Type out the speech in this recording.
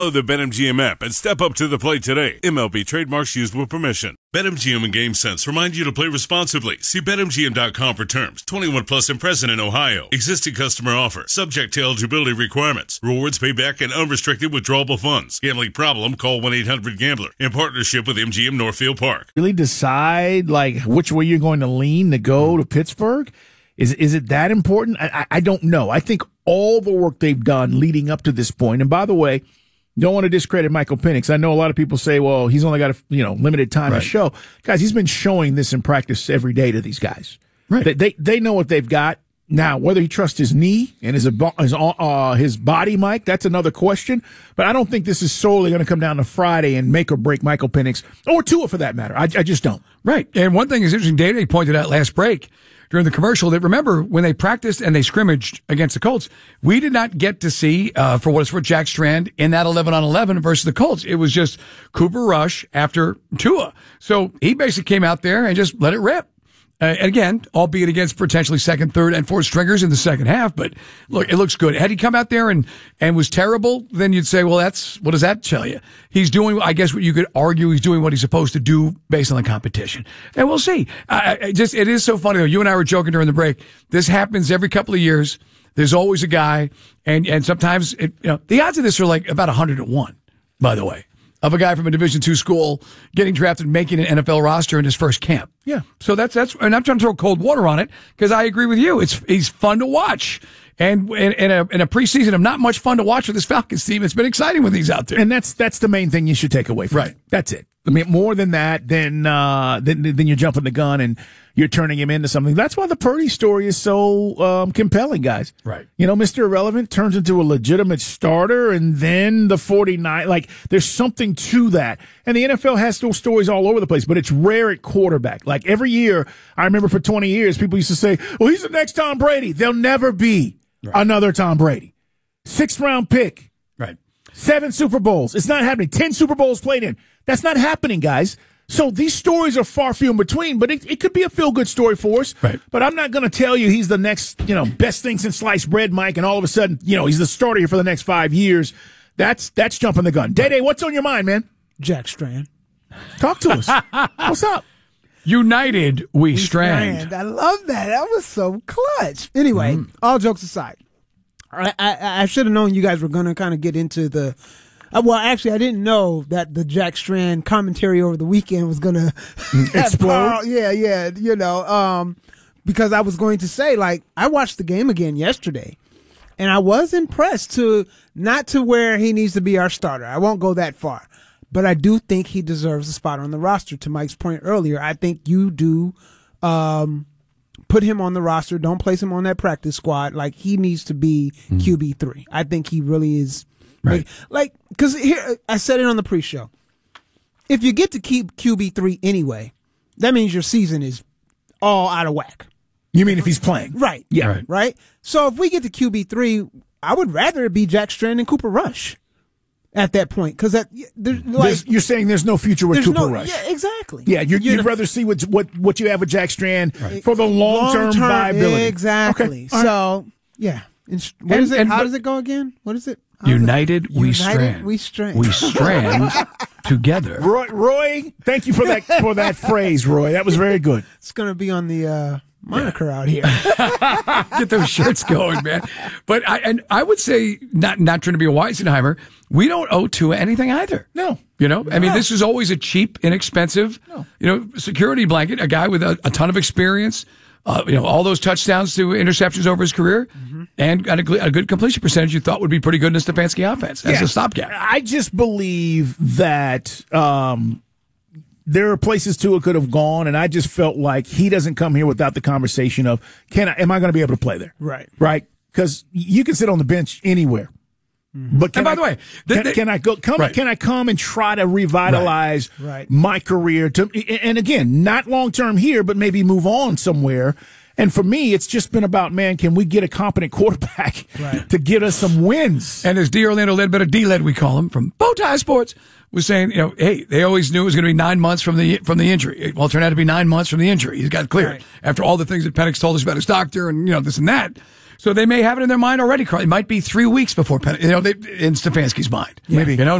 The BetMGM app and step up to the plate today. MLB trademarks used with permission. BetMGM and GameSense remind you to play responsibly. See BetMGM.com for terms. 21 plus and present in Ohio. Existing customer offer. Subject to eligibility requirements. Rewards payback and unrestricted withdrawable funds. Gambling problem? Call 1-800-GAMBLER. In partnership with MGM Northfield Park. Really decide like which way you're going to lean to go to Pittsburgh? Is it that important? I don't know. I think all the work they've done leading up to this point, and by the way, don't want to discredit Michael Penix. I know a lot of people say, well, he's only got a limited time to show. Guys, he's been showing this in practice every day to these guys. Right. They know what they've got. Now, whether he trusts his knee and his body, Mike, that's another question. But I don't think this is solely going to come down to Friday and make or break Michael Penix, or Tua for that matter. I just don't. Right. And one thing is interesting, Day pointed out last break during the commercial that, remember, when they practiced and they scrimmaged against the Colts, we did not get to see, for what it's worth, Jack Strand in that 11-on-11 versus the Colts. It was just Cooper Rush after Tua. So he basically came out there and just let it rip. Again, albeit against potentially second, third, and fourth stringers in the second half. But look, it looks good. Had he come out there and was terrible, then you'd say, well, what does that tell you? He's doing, I guess what you could argue, he's doing what he's supposed to do based on the competition. And we'll see. It is so funny though. You and I were joking during the break. This happens every couple of years. There's always a guy, and sometimes the odds of this are like about 100-1, by the way, of a guy from a Division II school getting drafted, making an NFL roster in his first camp. Yeah. So that's, and I'm trying to throw cold water on it because I agree with you. He's fun to watch. And in a preseason of not much fun to watch with this Falcons team, it's been exciting when he's out there. And that's the main thing you should take away from it. That's it. I mean, more than that, then you're jumping the gun and you're turning him into something. That's why the Purdy story is so compelling, guys. Right. Mr. Irrelevant turns into a legitimate starter, and then the 49. Like, there's something to that. And the NFL has those stories all over the place, but it's rare at quarterback. Like, every year, I remember for 20 years, people used to say, well, he's the next Tom Brady. There'll never be another Tom Brady. 6th-round pick. Right. 7 Super Bowls. It's not happening. 10 Super Bowls played in. That's not happening, guys. So these stories are far few in between, but it could be a feel-good story for us. Right. But I'm not going to tell you he's the next, best thing since sliced bread, Mike, and all of a sudden, he's the starter here for the next 5 years. That's jumping the gun. Day, what's on your mind, man? Jack Strand. Talk to us. What's up? United we strand. I love that. That was so clutch. Anyway, all jokes aside, I should have known you guys were going to kind of get into the well, actually, I didn't know that the Jack Strand commentary over the weekend was going to explode. Because I was going to say, like, I watched the game again yesterday, and I was impressed not to where he needs to be our starter. I won't go that far, but I do think he deserves a spot on the roster. To Mike's point earlier, I think you do put him on the roster. Don't place him on that practice squad. Like, he needs to be QB3. I think he really is. Right. Like, because here, I said it on the pre-show. If you get to keep QB3 anyway, that means your season is all out of whack. You mean if he's playing? Right. Yeah. Right? So if we get to QB3, I would rather it be Jack Strand and Cooper Rush at that point. Because you're saying there's no future with Cooper Rush. Yeah, exactly. Yeah, you'd rather see what you have with Jack Strand for the long-term viability. Exactly. Okay. So, yeah. What is it? How does it go again? What is it? United we strand. We strand. We strand together. Roy, thank you for that phrase, Roy. That was very good. It's going to be on the moniker out here. Get those shirts going, man. But I would say, not trying to be a Weisenheimer, we don't owe Tua anything either. No. I mean, this is always a cheap, inexpensive, security blanket, a guy with a ton of experience. All those touchdowns to interceptions over his career, and a good completion percentage you thought would be pretty good in the Stefanski offense as a stopgap. I just believe that there are places Tua could have gone, and I just felt like he doesn't come here without the conversation of, am I going to be able to play there? Right. Right? Because you can sit on the bench anywhere. But by the way, can I go? Can I come and try to revitalize my career? And again, not long term here, but maybe move on somewhere. And for me, it's just been about, man, can we get a competent quarterback to get us some wins? And as D. Orlando Ledbetter, D-Led we call him, from Bowtie Sports, was saying, hey, they always knew it was going to be 9 months from the injury. Well, it turned out to be 9 months from the injury. He got cleared after all the things that Penix told us about his doctor and this and that. So they may have it in their mind already, Carl. It might be 3 weeks before, in Stefanski's mind. Yeah. Maybe. You know,